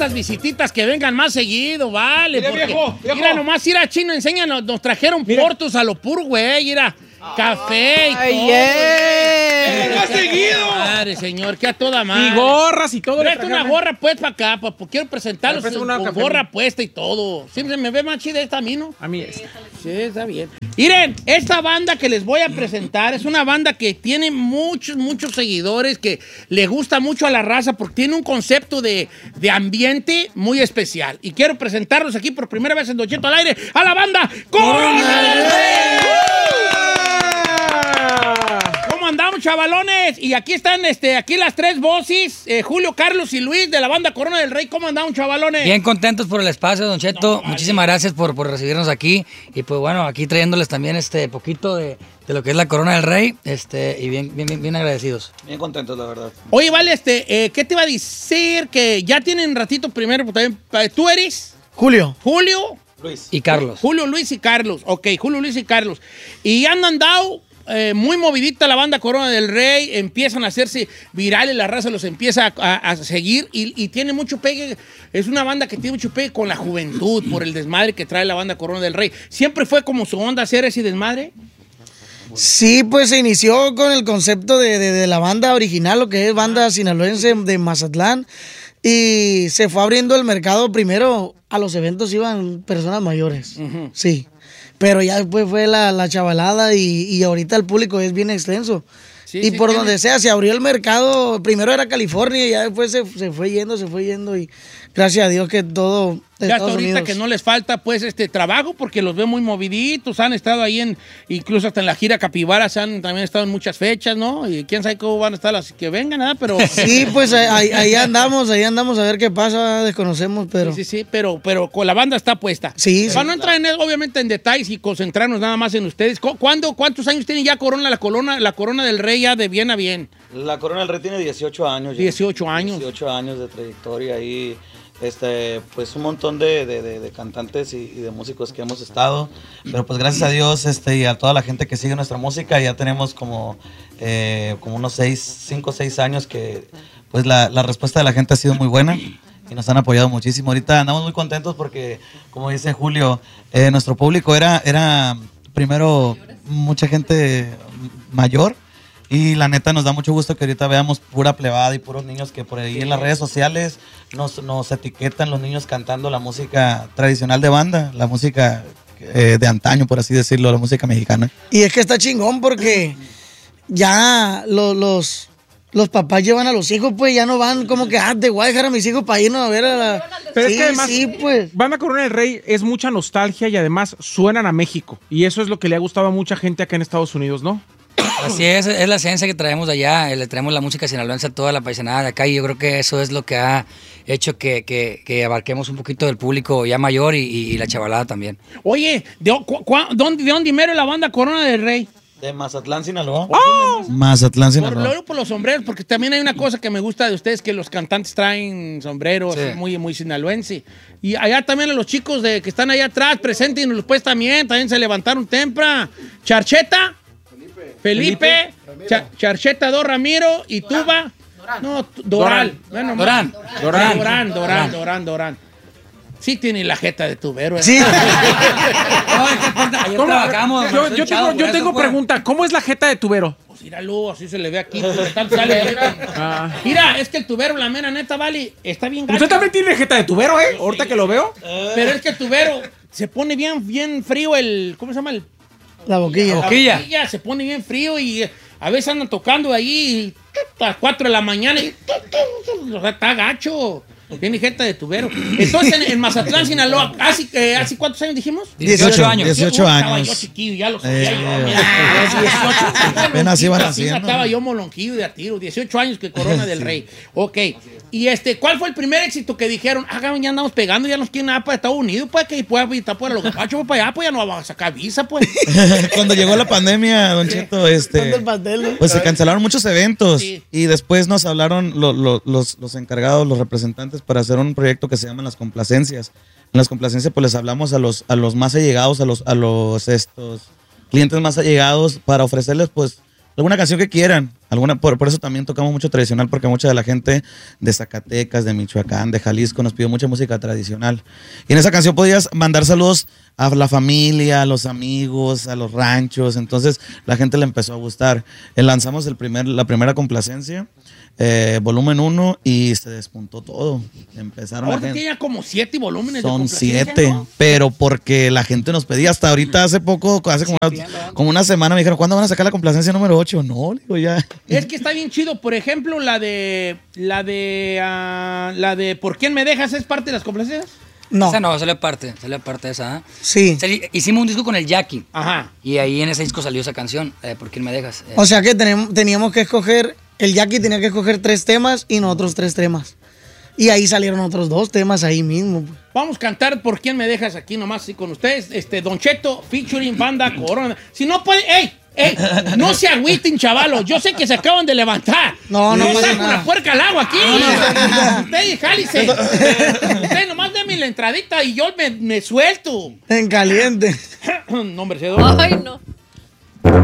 estas visititas que vengan más seguido, vale. Mira, porque, viejo. Mira, nomás ir a Chino, enséñanos, nos trajeron portos a lo puro, güey, mira. Café y todo. ¡Más seguido! Madre, señor, que a toda madre. Y gorras y todo. Presta una gorra, pues, para acá, pues, quiero presentarlos con gorra puesta y todo. Siempre me ve más chida esta a mí, ¿no? A mí esta. Sí, está bien. Miren, esta banda que les voy a presentar es una banda que tiene muchos seguidores, que le gusta mucho a la raza porque tiene un concepto de ambiente muy especial. Y quiero presentarlos aquí por primera vez en Don Cheto al aire a la banda Corona del Rey. ¿Cómo andamos, chavalones? Y aquí están aquí las tres voces, Julio, Carlos y Luis de la banda Corona del Rey. ¿Cómo andamos, chavalones? Bien contentos por el espacio, Don Cheto. Muchísimas gracias por recibirnos aquí. Y pues bueno, aquí trayéndoles también poquito de lo que es la Corona del Rey. Y bien agradecidos. Bien contentos, la verdad. Oye, vale, ¿qué te iba a decir? Que ya tienen ratito primero, pues, también, ¿tú eres? Julio. Luis. Y Carlos. Julio, Luis y Carlos. Ok, Julio, Luis y Carlos. Y han andado muy movidita la banda Corona del Rey. Empiezan a hacerse virales, la raza los empieza a seguir y tiene mucho pegue. Es una banda que tiene mucho pegue con la juventud por el desmadre que trae la banda Corona del Rey. ¿Siempre fue como su onda hacer ese desmadre? Sí, pues se inició con el concepto de la banda original, lo que es banda sinaloense de Mazatlán. Y se fue abriendo el mercado. Primero a los eventos iban personas mayores, sí. Pero ya después fue la chavalada y ahorita el público es bien extenso. Sí, y por donde sea, se abrió el mercado. Primero era California y ya después se fue yendo y gracias a Dios que todo... Ya hasta ahorita que no les falta pues trabajo porque los veo muy moviditos, han estado ahí incluso hasta en la gira Capibara, también estado en muchas fechas, ¿no? Y quién sabe cómo van a estar las que vengan, ¿verdad? Pero sí, pues ahí andamos a ver qué pasa, desconocemos, pero... Sí, pero con la banda está puesta. Sí. Para no entrar obviamente en detalles y concentrarnos nada más en ustedes, ¿cuántos años tiene ya la Corona del Rey ya de bien a bien? La Corona del Rey tiene 18 años. Ya. 18 años. 18 años de trayectoria ahí. Pues un montón de cantantes y de músicos que hemos estado, pero pues gracias a Dios y a toda la gente que sigue nuestra música, ya tenemos como unos 5 o 6 años que pues la respuesta de la gente ha sido muy buena y nos han apoyado muchísimo. Ahorita andamos muy contentos porque, como dice Julio, nuestro público era primero mucha gente mayor. Y la neta nos da mucho gusto que ahorita veamos pura plebada y puros niños que por ahí en las redes sociales nos etiquetan los niños cantando la música tradicional de banda, la música de antaño, por así decirlo, la música mexicana. Y es que está chingón porque ya los papás llevan a los hijos, pues ya no van como que, te voy a dejar a mis hijos para irnos a ver a la... Pero es que además, pues. Banda Corona del Rey es mucha nostalgia y además suenan a México. Y eso es lo que le ha gustado a mucha gente acá en Estados Unidos, ¿no? Así es la esencia que traemos de allá, le traemos la música sinaloense a toda la paisanada de acá y yo creo que eso es lo que ha hecho que abarquemos un poquito del público ya mayor y la chavalada también. Oye, ¿de dónde mero la banda Corona del Rey? De Mazatlán, Sinaloa. ¡Oh! Mazatlán, Sinaloa. Por los sombreros, porque también hay una cosa que me gusta de ustedes, que los cantantes traen sombreros muy sinaloense. Y allá también a los chicos que están allá atrás, preséntenos pues también se levantaron temprano. Charcheta. Felipe, Charcheta Do Ramiro y Tuba. Doral. Bueno, Dorán. Sí tiene la jeta de tubero. Sí. Yo tengo pregunta, ¿cómo es la jeta de tubero? Pues míralo, así se le ve aquí. Mira, es que el tubero, la mera neta, vale, está bien gacho. Usted también tiene jeta de tubero, ahorita que lo veo. Pero es que el tubero se pone bien frío ¿cómo se llama? La boquilla. La boquilla se pone bien frío y a veces andan tocando ahí a las 4 de la mañana y está gacho. Tiene jeta de tubero. Entonces en Mazatlán, Sinaloa, ¿hace cuántos años dijimos? 18 años. 18 años. Estaba yo chiquillo, ya lo sabía. 18. Apenas iban haciendo. Estaba yo molonquillo de a tiro. 18 años que Corona del Rey. Ok. Y ¿cuál fue el primer éxito que dijeron? Ya andamos pegando, ya nos quieren nada para Estados Unidos, pues que pueda estar por los gabachos, pues para allá, pues ya no vamos a sacar visa, pues. Cuando llegó la pandemia, Don Cheto, pues se cancelaron muchos eventos y después nos hablaron los encargados, los representantes para hacer un proyecto que se llama Las Complacencias. En Las Complacencias pues les hablamos a los más allegados, a los clientes más allegados para ofrecerles pues alguna canción que quieran. Por eso también tocamos mucho tradicional, porque mucha de la gente de Zacatecas, de Michoacán, de Jalisco nos pidió mucha música tradicional. Y en esa canción podías mandar saludos a la familia, a los amigos, a los ranchos. Entonces la gente le empezó a gustar. Lanzamos la primera complacencia, volumen 1, y se despuntó todo. Empezaron Ahora tiene como 7 volúmenes de Son complacencia, 7, ¿no? pero porque la gente nos pedía. Hasta ahorita, hace como una semana me dijeron, ¿cuándo van a sacar la complacencia número 8? No, digo ya. Es que está bien chido. Por ejemplo, la de ¿Por quién me dejas? ¿Es parte de las complacencias? No. Esa no, sale aparte de esa. Sí. Hicimos un disco con el Jackie. Ajá. Y ahí en ese disco salió esa canción, ¿Por quién me dejas? O sea que teníamos que escoger, el Jackie tenía que escoger 3 temas y nosotros 3 temas. Y ahí salieron otros 2 temas ahí mismo. Vamos a cantar ¿Por quién me dejas? Aquí nomás así con ustedes. Don Cheto, featuring Banda Corona. Si no puede, ¡ey! No se agüiten, chavalos. Yo sé que se acaban de levantar. No saco pasa nada. una puerca al agua aquí. Ustedes, jálice. Ustedes nomás denme la entradita y yo me suelto. En caliente. No, hombre, se duerme. Ay, no.